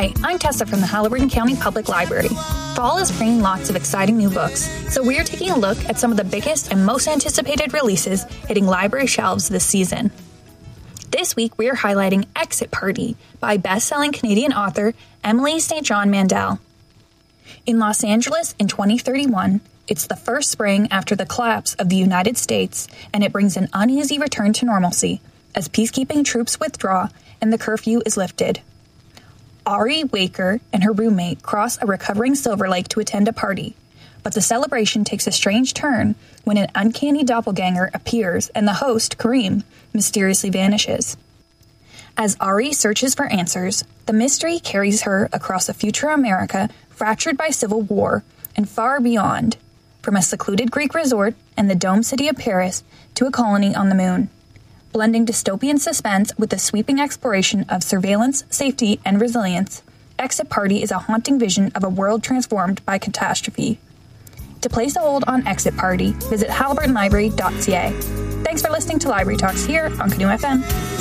Hi, I'm Tessa from the Haliburton County Public Library. Fall is bringing lots of exciting new books, so we are taking a look at some of the biggest and most anticipated releases hitting library shelves this season. This week, we are highlighting Exit Party by best-selling Canadian author Emily St. John Mandel. In Los Angeles in 2031, it's the first spring after the collapse of the United States, and it brings an uneasy return to normalcy as peacekeeping troops withdraw and the curfew is lifted. Ari Waker and her roommate cross a recovering Silver Lake to attend a party, but the celebration takes a strange turn when an uncanny doppelganger appears and the host, Kareem, mysteriously vanishes. As Ari searches for answers, the mystery carries her across a future America fractured by civil war and far beyond, from a secluded Greek resort in the dome city of Paris to a colony on the moon. Blending dystopian suspense with the sweeping exploration of surveillance, safety, and resilience, Exit Party is a haunting vision of a world transformed by catastrophe. To place a hold on Exit Party, visit haliburtonlibrary.ca. Thanks for listening to Library Talks here on Canoe FM.